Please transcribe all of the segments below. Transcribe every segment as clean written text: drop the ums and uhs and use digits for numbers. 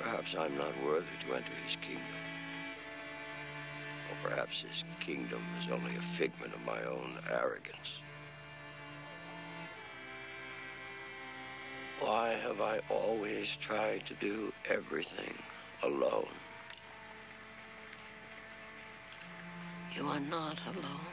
Perhaps I'm not worthy to enter his kingdom. Or perhaps his kingdom is only a figment of my own arrogance. Why have I always tried to do everything alone? You are not alone.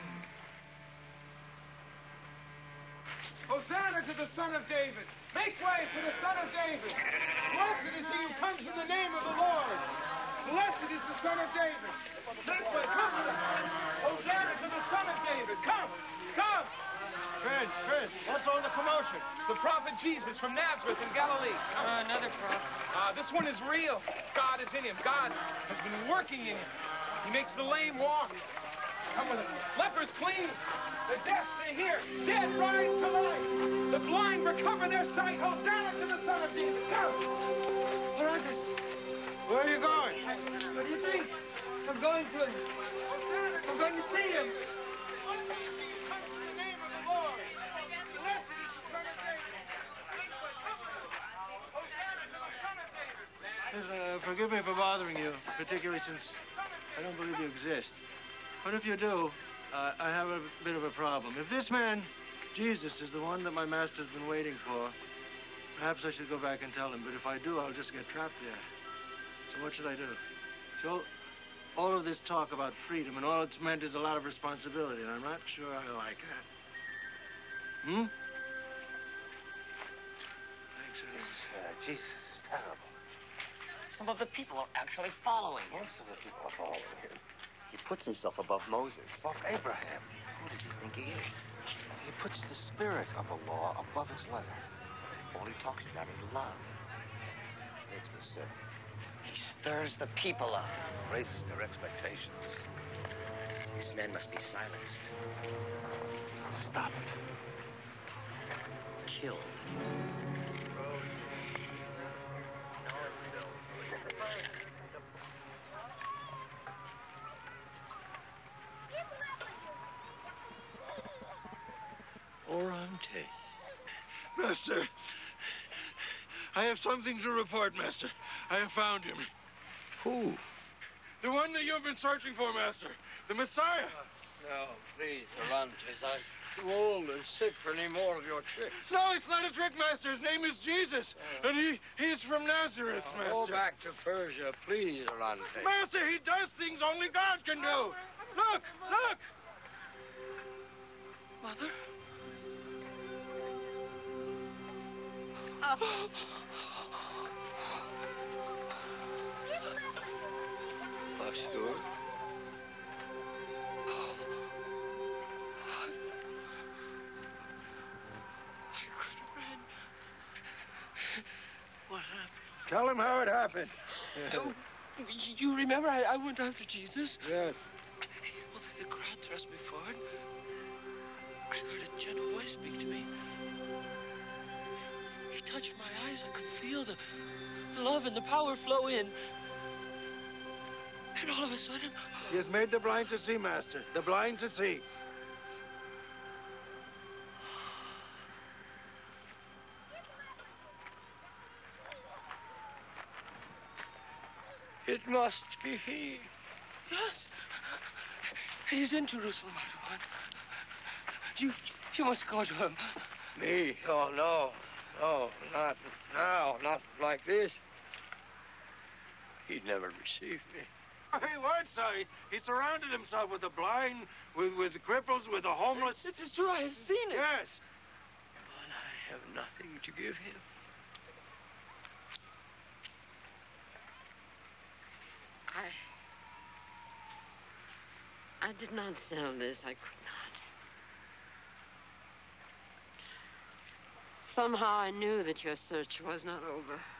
Hosanna to the Son of David! Make way for the Son of David! Blessed is he who comes in the name of the Lord! Blessed is the Son of David! Make way, come with us! Hosanna to the Son of David! Come! Come! Fred, what's all the commotion? It's the prophet Jesus from Nazareth in Galilee. Another prophet. This one is real. God is in him. God has been working in him. He makes the lame walk. Come with us. Lepers clean. The deaf they hear. Dead rise to life. The blind recover their sight. Hosanna to the Son of David. Come. Orontes, Where are you going? what do you think? I'm going to him. Hosanna to I'm going to see him. Blessed is he who comes in the name of the Lord. Blessed is the Son of David. Make way. Come with us. Hosanna to the Son of David. Forgive me for bothering you, particularly since I don't believe you exist. But if you do, I have a bit of a problem. If this man, Jesus, is the one that my master's been waiting for, perhaps I should go back and tell him. But if I do, I'll just get trapped there. So what should I do? So all of this talk about freedom and all it's meant is a lot of responsibility, and I'm not sure I like that. Thanks, anyway. Jesus is terrible. Some of the people are actually following him. Most of the people are following him. He puts himself above Moses. Above Abraham. Who does he think he is? He puts the spirit of the law above its letter. All he talks about is love. Makes me sick. He stirs the people up. Raises their expectations. This man must be silenced. Stop it. Killed. Orontes. Master, I have something to report, Master. I have found him. Who? The one that you've been searching for, Master. The Messiah. No, please, Orontes. I'm too old and sick for any more of your tricks. No, it's not a trick, Master. His name is Jesus. And he's from Nazareth, Master. Go back to Persia, please, Orontes. Master, he does things only God can do. Look, look. Mother? Monsieur? What happened? Tell him how it happened. You remember I went after Jesus? Yes. Well, the crowd thrust me forward. I heard a gentle voice speak to me. He touched my eyes. I could feel the love and the power flow in. And all of a sudden... He has made the blind to see, Master. The blind to see. It must be he. Yes. He's in Jerusalem, everyone. You must go to him. Me? Oh, no. No, not now. Not like this. He'd never receive me. He weren't sorry. He surrounded himself with the blind, with the cripples, with the homeless. This is true. I have seen it. Yes. But I have nothing to give him. I did not sell this. I could not. Somehow I knew that your search was not over.